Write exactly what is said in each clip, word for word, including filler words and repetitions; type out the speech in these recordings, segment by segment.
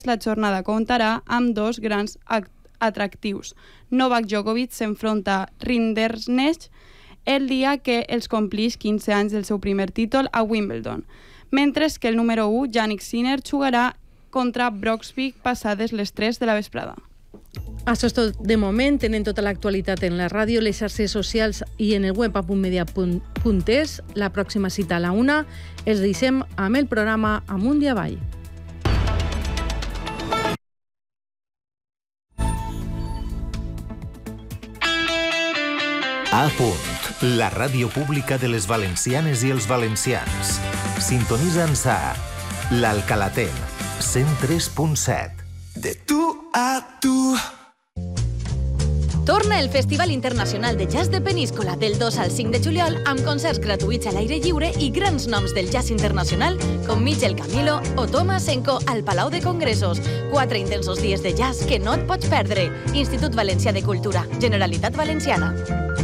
la jornada comptarà amb dos grans atractius. Novak Djokovic s'enfronta a Rinderknecht el dia que els complix quinze anys del seu primer títol a Wimbledon, mentre que el número u, Jannik Sinner, jugarà contra Brooksby passades les tres de la vesprada. Això és tot de moment. Tenen tota l'actualitat en la ràdio, les xarxes socials i en el web a punt media punt es. La pròxima cita a la una. Els deixem amb el programa Amunt i Avall. A Punt, la ràdio pública de les valencianes i els valencians. Sintonitza'ns a l'Alcalaten, cent tres punt set. De tu a tu. Torna el Festival Internacional de Jazz de Peníscola del dos al cinc de juliol amb concerts gratuïts a l'aire lliure i grans noms del jazz internacional com Michel Camilo o Thomas Senko al Palau de Congressos. Quatre intensos dies de jazz que no et pots perdre. Institut Valencià de Cultura, Generalitat Valenciana.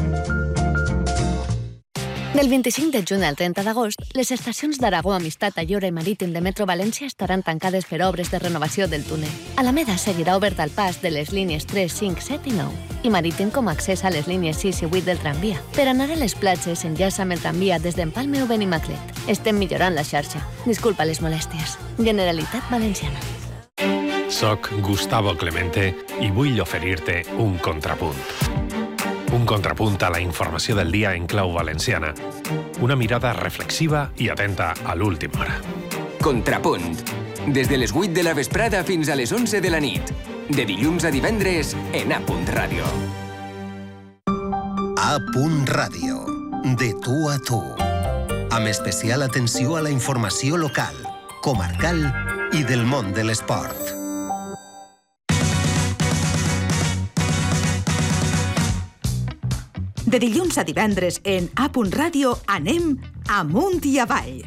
Del vint-i-cinc de juny al trenta d'agost, les estacions d'Aragó, Amistat, Ayora i Marítim de Metro València estaran tancades per obres de renovació del túnel. Alameda seguirà obert al pas de les línies tres, cinc, set i nou i Marítim com a accés a les línies sis i vuit del tramvia. Per anar a les platges, enllaça amb el tramvia des d'Empalme o Benimaclet. Estem millorant la xarxa. Disculpa les molèsties. Generalitat Valenciana. Soc Gustavo Clemente i vull oferir-te un contrapunt. Un contrapunt a la informació del dia en clau valenciana. Una mirada reflexiva i atenta a l'última hora. Contrapunt. Des de les vuit de la vesprada fins a les onze de la nit. De dilluns a divendres en A Punt Ràdio. A Punt Ràdio. De tu a tu. Amb especial atenció a la informació local, comarcal i del món de l'esport. De dilluns a divendres en A Punt Ràdio anem amunt i avall.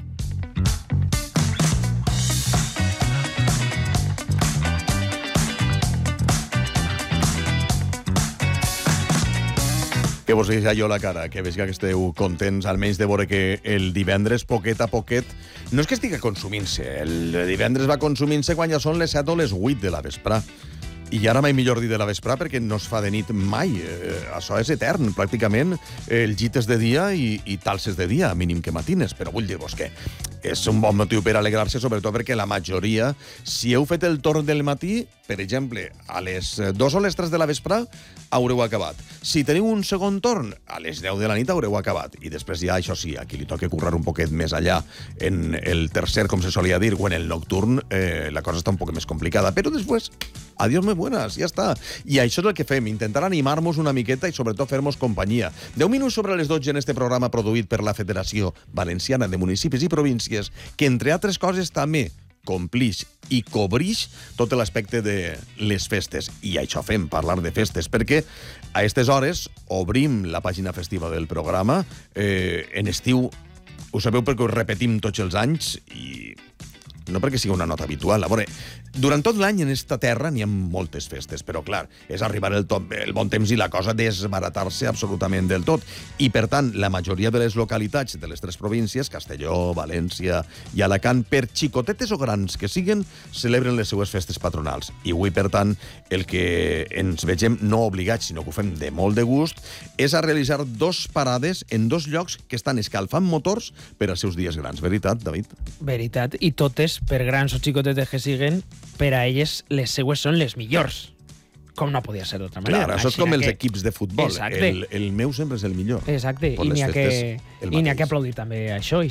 Que vos deixa jo la cara, que veig que esteu contents almenys de veure que el divendres, poquet a poquet, no és que estigui consumint-se, el divendres va consumint-se quan ja són les set o les vuit de la vesprà. I ara mai millor dir de la vesprà perquè no es fa de nit mai. Eh, això és etern, pràcticament. El llit és de dia i, i talses de dia, mínim que matines. Però vull dir-vos que és un bon motiu per alegrar-se, sobretot perquè la majoria, si heu fet el torn del matí, per exemple, a les dos o les tres de la vesprà, haureu acabat. Si teniu un segon torn, a les deu de la nit haureu acabat. I després ja, això sí, a qui li toca currar un poquet més allà, en el tercer, com se solia dir, o en el nocturn, eh, la cosa està un poc més complicada. Però després, adiós muy buenas, ja està. I això és el que fem, intentar animar-nos una miqueta i sobretot fer-nos companyia. Deu minuts sobre les dotze en este programa produït per la Federació Valenciana de Municipis i Províncies, que entre altres coses també complix i cobrix tot l'aspecte de les festes. I això fem, parlar de festes, perquè a aquestes hores obrim la pàgina festiva del programa. Eh, en estiu, ho sabeu perquè ho repetim tots els anys i no perquè sigui una nota habitual. A veure, durant tot l'any en esta terra n'hi ha moltes festes, però clar, és arribar el, top, el bon temps i la cosa desbaratar-se absolutament del tot. I per tant, la majoria de les localitats de les tres províncies, Castelló, València i Alacant, per xicotetes o grans que siguen, celebren les seues festes patronals. I avui, per tant, el que ens vegem no obligats, sinó que ho fem de molt de gust, és a realitzar dos parades en dos llocs que estan escalfant motors per als seus dies grans. Veritat, David? Veritat, i totes, per grans o xicotetes que siguen, per a elles les seues són les millors. Com no podia ser d'altra manera. Clar, això és com els equips de futbol. El, el meu sempre és el millor. Exacte, i n'hi ha, que, i n'hi ha que aplaudir també això,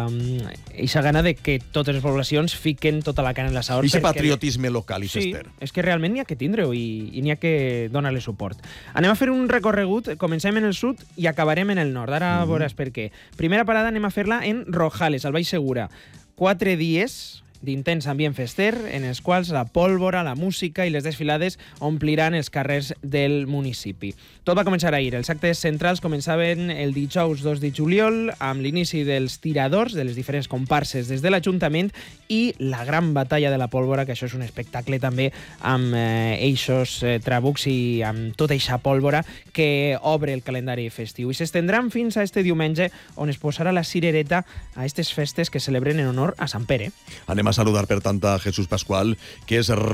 eixa gana de que totes les poblacions fiquen tota la cana en l'assador. Eixe patriotisme local i sí, fester. És que realment n'hi ha que tindre-ho i, i n'hi ha que donar-li suport. Anem a fer un recorregut, comencem en el sud i acabarem en el nord. Ara mm. veuràs per què. Primera parada anem a fer-la en Rojales, al Baix Segura. Quatre dies d'intens ambient fester, en els quals la pólvora, la música i les desfilades ompliran els carrers del municipi. Tot va començar ahir. Els actes centrals començaven el dijous dos de juliol amb l'inici dels tiradors de les diferents comparses des de l'Ajuntament i la gran batalla de la pólvora, que això és un espectacle també amb eh, eixos eh, trabucs i amb tota eixa pólvora que obre el calendari festiu. I s'estendran fins a este diumenge, on es posarà la cirereta a aquestes festes que celebren en honor a Sant Pere. Anem a saludar, per tant, a Jesús Pascual, que és